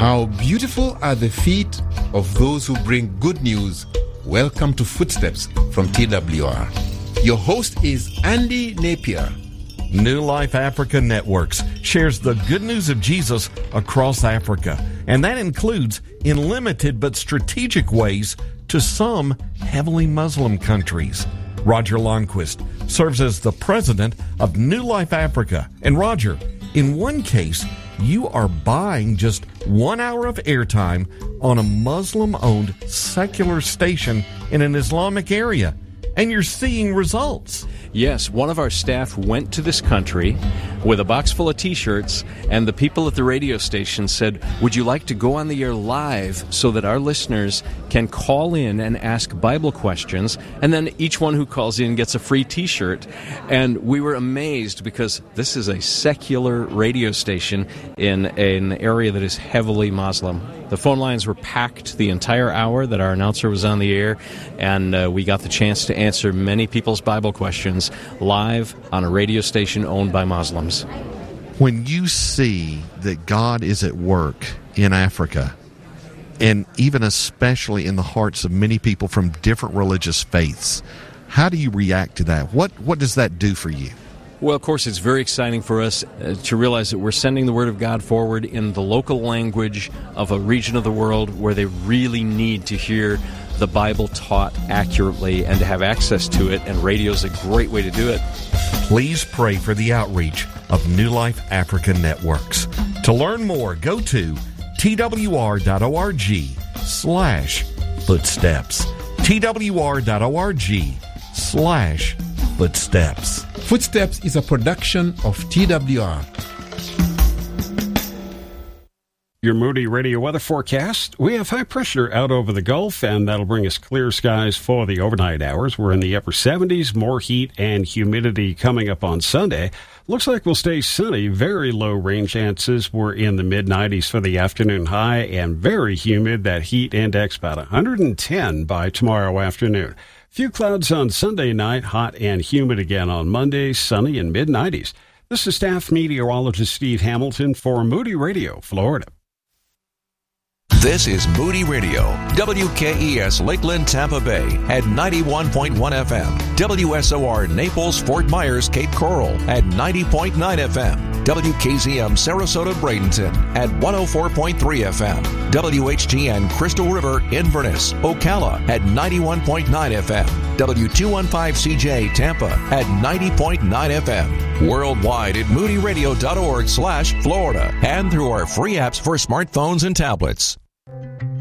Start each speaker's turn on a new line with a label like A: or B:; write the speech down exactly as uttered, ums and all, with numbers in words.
A: How beautiful are the feet of those who bring good news. Welcome to Footsteps from T W R. Your host is Andy Napier.
B: New Life Africa Networks shares the good news of Jesus across Africa, and that includes in limited but strategic ways to some heavily Muslim countries. Roger Longquist serves as the president of New Life Africa. And Roger, in one case, you are buying just one hour of airtime on a Muslim-owned secular station in an Islamic area, and you're seeing results.
C: Yes, one of our staff went to this country with a box full of T-shirts, and the people at the radio station said, would you like to go on the air live so that our listeners can call in and ask Bible questions, and then each one who calls in gets a free T-shirt. And we were amazed because this is a secular radio station in an area that is heavily Muslim. The phone lines were packed the entire hour that our announcer was on the air, and uh, we got the chance to answer many people's Bible questions live on a radio station owned by Muslims.
B: When you see that God is at work in Africa, and even especially in the hearts of many people from different religious faiths, how do you react to that? What what does that do for you?
C: Well, of course, it's very exciting for us uh, to realize that we're sending the Word of God forward in the local language of a region of the world where they really need to hear the Bible taught accurately and to have access to it, and radio is a great way to do it.
B: Please pray for the outreach of New Life Africa Networks. To learn more, go to twr.org slash footsteps. twr.org slash footsteps.
A: Footsteps is a production of T W R.
D: Your Moody Radio weather forecast. We have high pressure out over the Gulf, and that'll bring us clear skies for the overnight hours. We're in the upper seventies, more heat and humidity coming up on Sunday. Looks like we'll stay sunny. Very low rain chances. We're in the mid nineties for the afternoon high, and very humid. That heat index about one hundred ten by tomorrow afternoon. Few clouds on Sunday night, hot and humid again on Monday, sunny and mid nineties. This is staff meteorologist Steve Hamilton for Moody Radio, Florida.
E: This is Moody Radio, W K E S Lakeland, Tampa Bay at ninety-one point one F M, W S O R Naples, Fort Myers, Cape Coral at ninety point nine F M, W K Z M Sarasota, Bradenton at one oh four point three F M, W H G N Crystal River, Inverness, Ocala at ninety-one point nine F M, W two fifteen C J Tampa at ninety point nine F M, worldwide at moodyradio.org slash Florida, and through our free apps for smartphones and tablets.